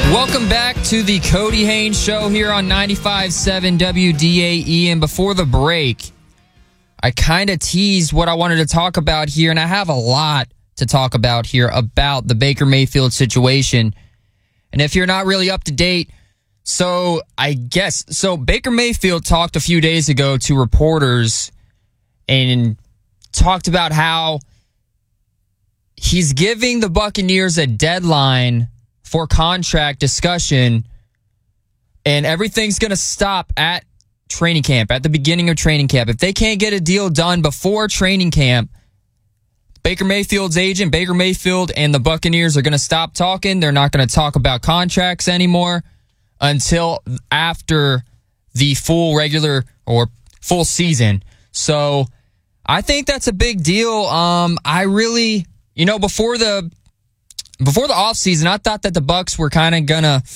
Welcome back to the Cody Haynes Show here on 95.7 WDAE. And before the break, I kind of teased what I wanted to talk about here, and I have a lot to talk about here about the Baker Mayfield situation. And if you're not really up to date, so Baker Mayfield talked a few days ago to reporters and talked about how he's giving the Buccaneers a deadline for contract discussion, and everything's going to stop at training camp, at the beginning of training camp. If they can't get a deal done before training camp, Baker Mayfield's agent, Baker Mayfield, and the Buccaneers are going to stop talking. They're not going to talk about contracts anymore until after the full regular or full season. So I think that's a big deal. I really, before the offseason, I thought that the Bucs were kind of going to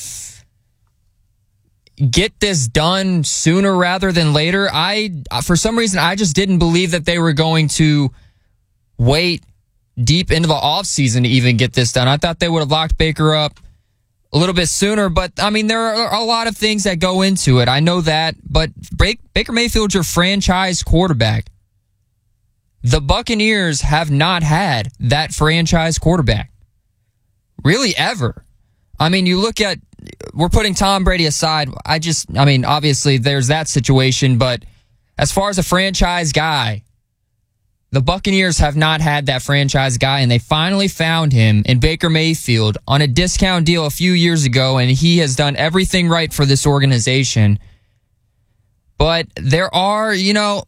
get this done sooner rather than later. For some reason, I just didn't believe that they were going to wait deep into the offseason to even get this done. I thought they would have locked Baker up a little bit sooner, but I mean, there are a lot of things that go into it. I know that, but Baker Mayfield's your franchise quarterback. The Buccaneers have not had that franchise quarterback. Really, ever. I mean, you look at, we're putting Tom Brady aside. Obviously there's that situation, but as far as a franchise guy, the Buccaneers have not had that franchise guy, and they finally found him in Baker Mayfield on a discount deal a few years ago, and he has done everything right for this organization. But there are a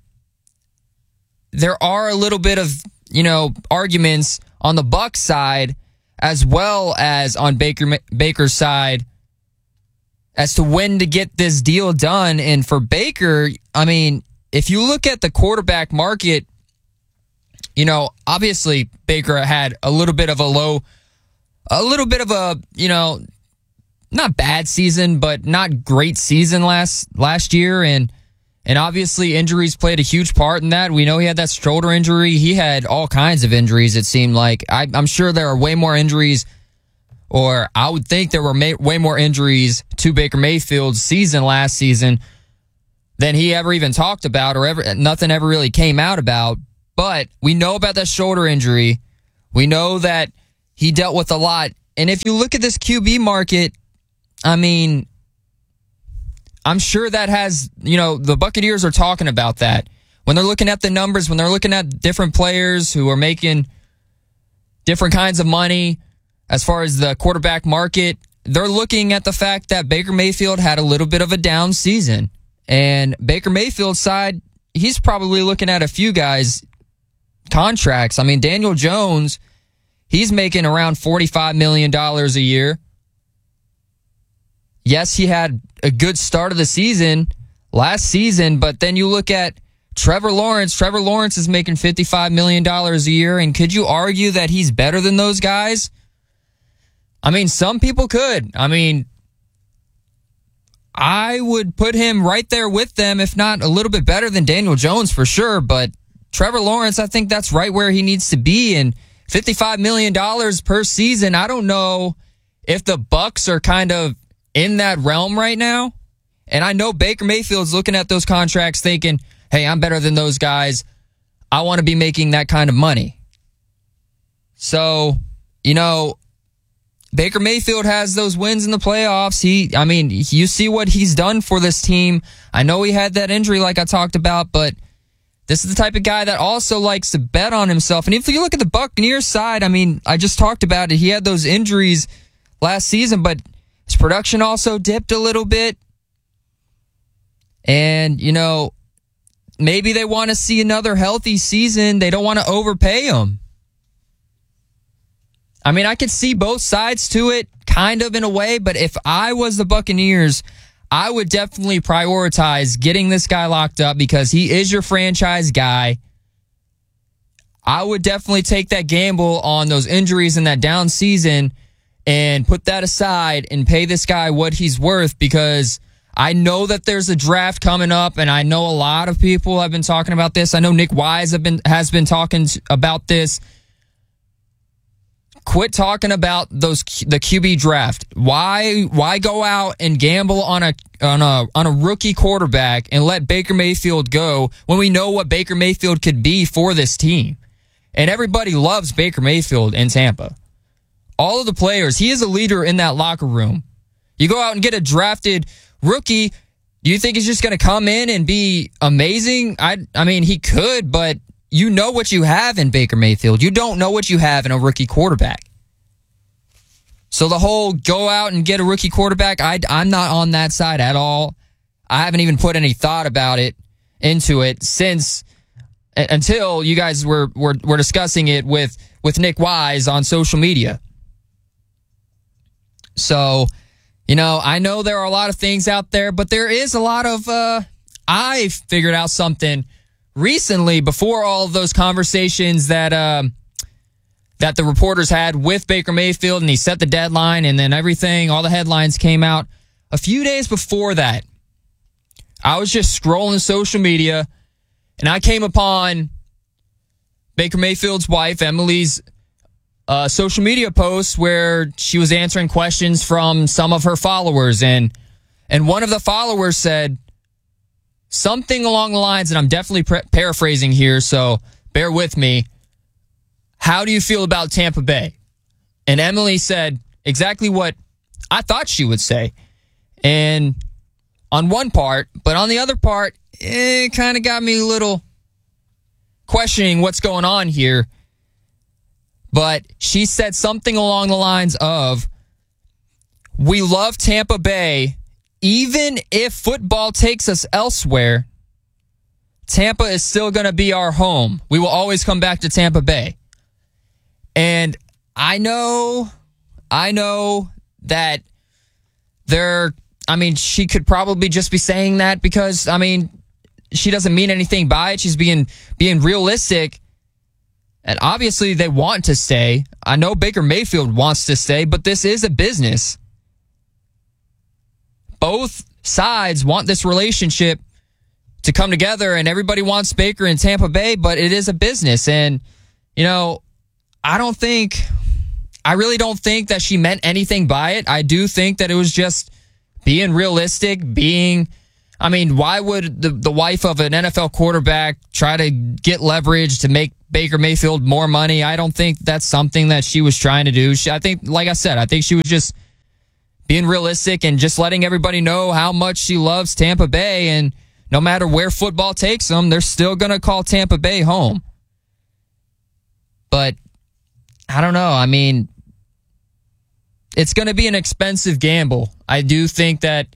little bit of, arguments on the Bucs side as well as on Baker's side as to when to get this deal done. And for Baker, I mean, if you look at the quarterback market, obviously Baker had a little bit of a not bad season, but not great season last year. And obviously injuries played a huge part in that. We know he had that shoulder injury. He had all kinds of injuries, it seemed like. I'm sure there are way more injuries, or I would think there were way more injuries to Baker Mayfield's season last season than he ever even talked about, or nothing ever really came out about. But we know about that shoulder injury. We know that he dealt with a lot. And if you look at this QB market, I mean, I'm sure that has, the Buccaneers are talking about that. When they're looking at the numbers, when they're looking at different players who are making different kinds of money as far as the quarterback market, they're looking at the fact that Baker Mayfield had a little bit of a down season. And Baker Mayfield's side, he's probably looking at a few guys' contracts. I mean, Daniel Jones, he's making around $45 million a year. Yes, he had a good start of the season last season, but then you look at Trevor Lawrence. Trevor Lawrence is making $55 million a year, and could you argue that he's better than those guys? I mean, some people could. I mean, I would put him right there with them, if not a little bit better than Daniel Jones for sure, but Trevor Lawrence, I think that's right where he needs to be, and $55 million per season, I don't know if the Bucs are kind of in that realm right now. And I know Baker Mayfield's looking at those contracts thinking, hey, I'm better than those guys. I want to be making that kind of money. So, Baker Mayfield has those wins in the playoffs. You see what he's done for this team. I know he had that injury like I talked about, but this is the type of guy that also likes to bet on himself. And if you look at the Buccaneers side, I mean, I just talked about it. He had those injuries last season, but his production also dipped a little bit. And, maybe they want to see another healthy season. They don't want to overpay him. I mean, I could see both sides to it, kind of in a way, but if I was the Buccaneers, I would definitely prioritize getting this guy locked up because he is your franchise guy. I would definitely take that gamble on those injuries in that down season and put that aside and pay this guy what he's worth, because I know that there's a draft coming up, and I know a lot of people have been talking about this. I know Nick Wise has been talking about this. quit talking about the QB draft. Why go out and gamble on a rookie quarterback and let Baker Mayfield go when we know what Baker Mayfield could be for this team? And everybody loves Baker Mayfield in Tampa. All of the players, he is a leader in that locker room. You go out and get a drafted rookie, do you think he's just going to come in and be amazing? I mean, he could, but you know what you have in Baker Mayfield. You don't know what you have in a rookie quarterback. So the whole go out and get a rookie quarterback, I'm not on that side at all. I haven't even put any thought about it into it until you guys were discussing it with Nick Wise on social media. So, I know there are a lot of things out there, but there is a lot of, I figured out something recently before all of those conversations that the reporters had with Baker Mayfield, and he set the deadline, and then everything, all the headlines came out. A few days before that, I was just scrolling social media, and I came upon Baker Mayfield's wife, Emily's, social media posts where she was answering questions from some of her followers, and one of the followers said something along the lines, and I'm definitely paraphrasing here, so bear with me. How do you feel about Tampa Bay? And Emily said exactly what I thought she would say. And on one part, but on the other part, it kind of got me a little questioning what's going on here. But she said something along the lines of, we love Tampa Bay. Even if football takes us elsewhere, Tampa is still going to be our home. We will always come back to Tampa Bay. And I know that she could probably just be saying that because, she doesn't mean anything by it. She's being realistic. And obviously they want to stay. I know Baker Mayfield wants to stay, but this is a business. Both sides want this relationship to come together, and everybody wants Baker in Tampa Bay, but it is a business. And, I really don't think that she meant anything by it. I do think that it was just being realistic, why would the wife of an NFL quarterback try to get leverage to make Baker Mayfield more money? I don't think that's something that she was trying to do. I think she was just being realistic and just letting everybody know how much she loves Tampa Bay, and no matter where football takes them, they're still going to call Tampa Bay home. But I don't know. It's going to be an expensive gamble. I do think that,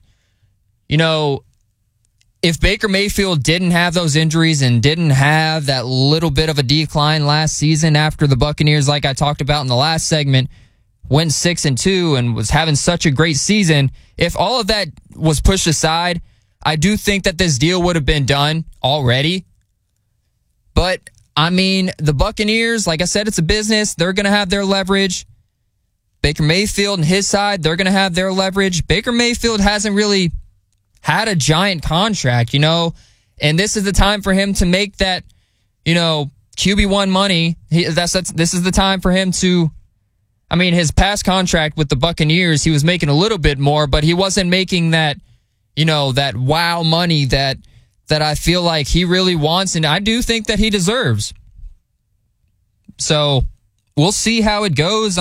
if Baker Mayfield didn't have those injuries and didn't have that little bit of a decline last season after the Buccaneers, like I talked about in the last segment, went 6-2 and was having such a great season, if all of that was pushed aside, I do think that this deal would have been done already. But, the Buccaneers, like I said, it's a business. They're going to have their leverage. Baker Mayfield and his side, they're going to have their leverage. Baker Mayfield hasn't really had a giant contract, and this is the time for him to make that, QB1 money. This is the time for him to, his past contract with the Buccaneers, he was making a little bit more, but he wasn't making that, that wow money that I feel like he really wants, and I do think that he deserves. So we'll see how it goes.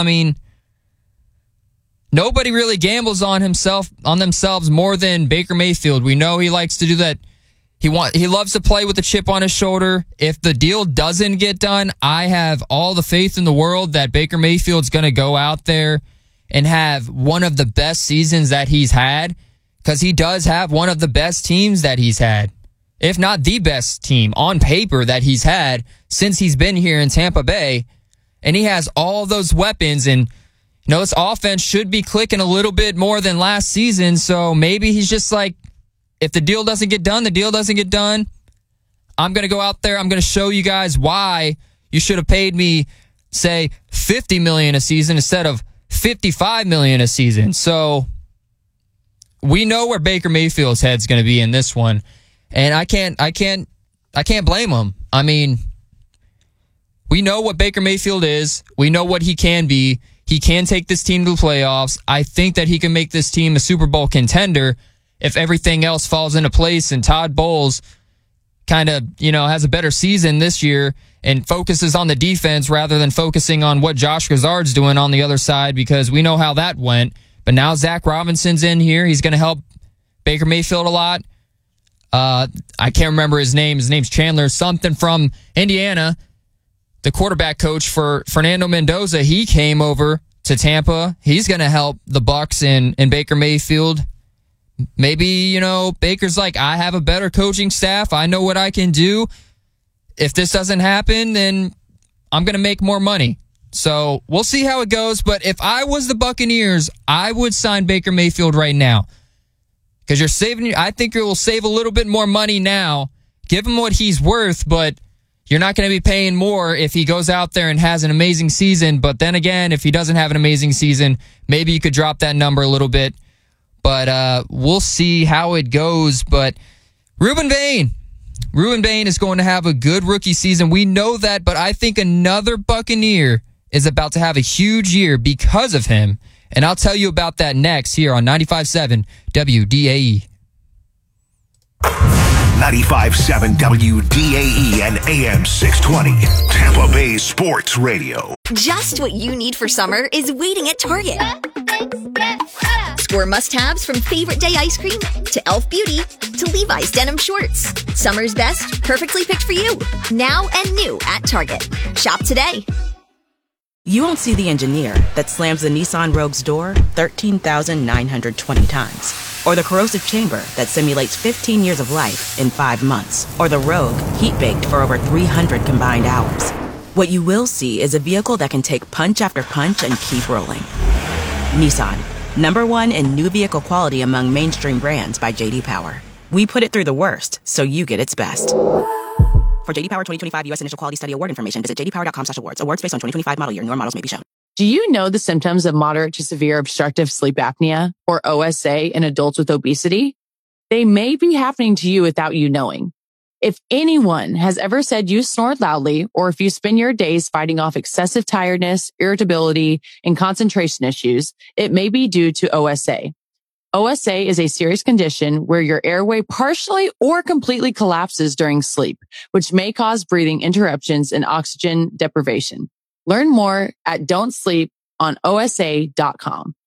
Nobody really gambles on themselves more than Baker Mayfield. We know he likes to do that. He loves to play with a chip on his shoulder. If the deal doesn't get done, I have all the faith in the world that Baker Mayfield's going to go out there and have one of the best seasons that he's had, because he does have one of the best teams that he's had, if not the best team on paper that he's had since he's been here in Tampa Bay. And he has all those weapons, and this offense should be clicking a little bit more than last season, so maybe he's just like, if the deal doesn't get done, the deal doesn't get done. I'm going to go out there, I'm going to show you guys why you should have paid me, say, $50 million a season instead of $55 million a season. So we know where Baker Mayfield's head's going to be in this one, and I can't blame him. we know what Baker Mayfield is. We know what he can be. He can take this team to the playoffs. I think that he can make this team a Super Bowl contender if everything else falls into place and Todd Bowles kind of, has a better season this year and focuses on the defense rather than focusing on what Josh Grizzard's doing on the other side, because we know how that went. But now Zach Robinson's in here. He's going to help Baker Mayfield a lot. I can't remember his name. His name's Chandler, something from Indiana. The quarterback coach for Fernando Mendoza, he came over to Tampa. He's going to help the Bucs and Baker Mayfield. Maybe, Baker's like, I have a better coaching staff. I know what I can do. If this doesn't happen, then I'm going to make more money. So we'll see how it goes. But if I was the Buccaneers, I would sign Baker Mayfield right now. Because I think you will save a little bit more money now. Give him what he's worth, but you're not going to be paying more if he goes out there and has an amazing season. But then again, if he doesn't have an amazing season, maybe you could drop that number a little bit. But we'll see how it goes. But Ruben Bain is going to have a good rookie season. We know that, but I think another Buccaneer is about to have a huge year because of him. And I'll tell you about that next here on 95.7 WDAE. 95.7 WDAE and AM 620. Tampa Bay Sports Radio. Just what you need for summer is waiting at Target. Score must-haves from Favorite Day ice cream to Elf Beauty to Levi's denim shorts. Summer's best, perfectly picked for you. Now and new at Target. Shop today. You won't see the engineer that slams the Nissan Rogue's door 13,920 times. Or the corrosive chamber that simulates 15 years of life in 5 months. Or the Rogue heat-baked for over 300 combined hours. What you will see is a vehicle that can take punch after punch and keep rolling. Nissan, #1 in new vehicle quality among mainstream brands by J.D. Power. We put it through the worst, so you get its best. For J.D. Power 2025 U.S. Initial Quality Study Award information, visit jdpower.com/awards. Awards based on 2025 model year. Newer models may be shown. Do you know the symptoms of moderate to severe obstructive sleep apnea, or OSA, in adults with obesity? They may be happening to you without you knowing. If anyone has ever said you snore loudly, or if you spend your days fighting off excessive tiredness, irritability, and concentration issues, it may be due to OSA. OSA is a serious condition where your airway partially or completely collapses during sleep, which may cause breathing interruptions and oxygen deprivation. Learn more at don'tsleeponosa.com.